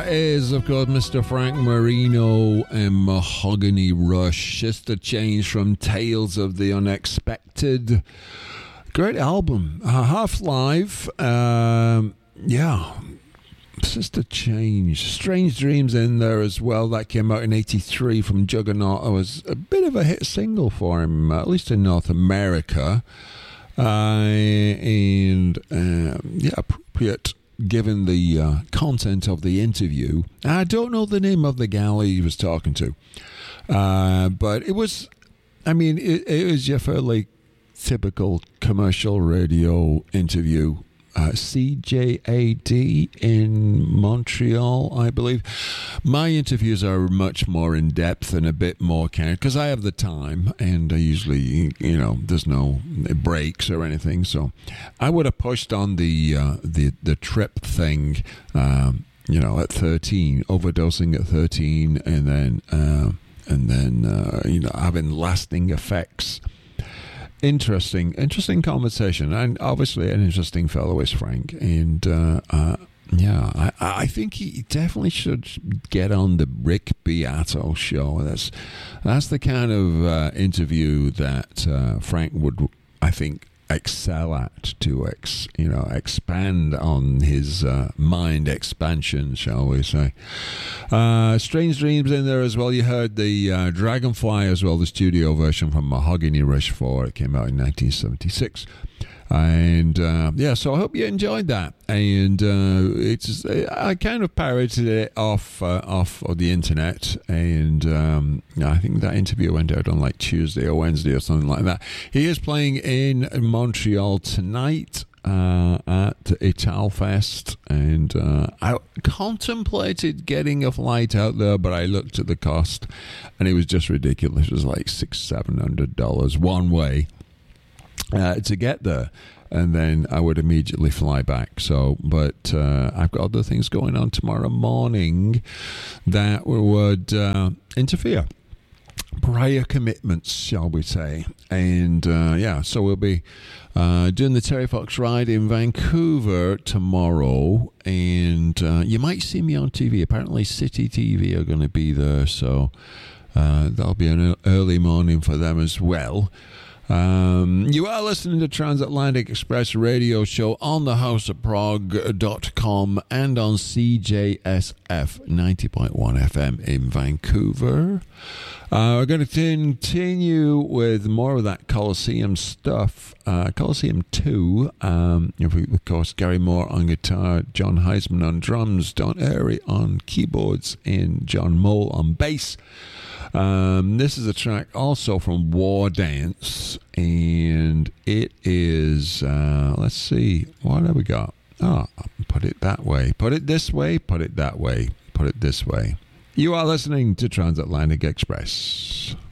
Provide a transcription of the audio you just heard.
is, of course, Mr. Frank Marino and Mahogany Rush. Just a change from Tales of the Unexpected. Great album. Half Live. Yeah. Just a change. Strange Dreams in there as well. That came out in 83 from Juggernaut. It was a bit of a hit single for him, at least in North America. Appropriate given the content of the interview. I don't know the name of the gal he was talking to, but it was, it was your fairly typical commercial radio interview. CJAD in Montreal, I believe. My interviews are much more in depth and a bit more because I have the time, and I usually, there's no breaks or anything. So I would have pushed on the trip thing, at 13, overdosing at 13, and then having lasting effects. Interesting conversation, and obviously an interesting fellow is Frank, and I think he definitely should get on the Rick Beato show. That's the kind of interview that Frank would, I think, excel at, to expand on his mind expansion, shall we say. Strange Dreams in there as well. You heard the Dragonfly as well, the studio version from Mahogany Rush 4. It came out in 1976. And so I hope you enjoyed that. And I kind of pirated it off of the internet, and I think that interview went out on like Tuesday or Wednesday or something like that. He is playing in Montreal tonight at Italfest, and I contemplated getting a flight out there, but I looked at the cost, and it was just ridiculous. It was like $600-700 one way to get there, and then I would immediately fly back. So, but I've got other things going on tomorrow morning that would interfere. Prior commitments, shall we say. And so we'll be doing the Terry Fox ride in Vancouver tomorrow, and you might see me on TV. Apparently City TV are going to be there, so that'll be an early morning for them as well. You are listening to Transatlantic Express radio show on thehouseofprog.com and on CJSF 90.1 FM in Vancouver. We're going to continue with more of that Colosseum stuff. Colosseum 2, of course, Gary Moore on guitar, John Heisman on drums, Don Airy on keyboards, and John Mole on bass. This is a track also from War Dance, and it is, let's see, what have we got? Put it that way, put it this way, put it that way, put it this way. You are listening to Transatlantic Express.